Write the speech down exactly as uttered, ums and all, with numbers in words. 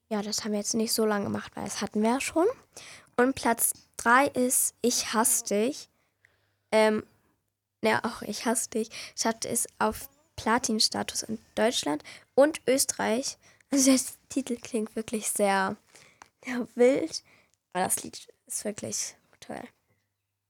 Ja, das haben wir jetzt nicht so lange gemacht, weil das hatten wir ja schon. Und Platz drei ist Ich hasse dich. Ähm, ja, auch Ich hasse dich. Ich hatte es auf Platin-Status in Deutschland und Österreich. Also der Titel klingt wirklich sehr, sehr wild. Aber das Lied ist wirklich toll.